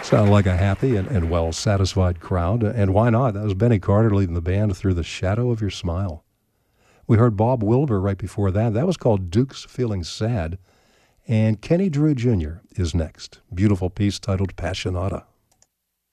Sound like a happy and well-satisfied crowd, and why not? That was Benny Carter leading the band through the shadow of your smile. We heard Bob Wilber right before that. That was called Duke's Feeling Sad. And Kenny Drew Jr. is next. Beautiful piece titled Passionata.